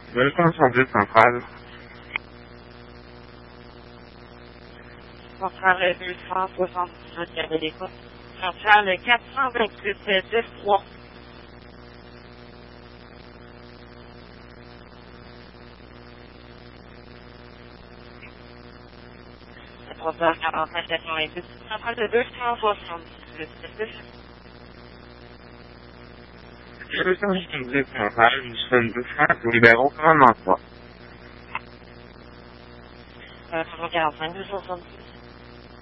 Welcome Centrale Centrale. Centrale 279, il y avait l'écoute. Centrale 428, 10-3. À 3h45, 88. Centrale de 278, 10. Welcome Centrale Centrale, nous sommes de France au numéro 43. 345, 270.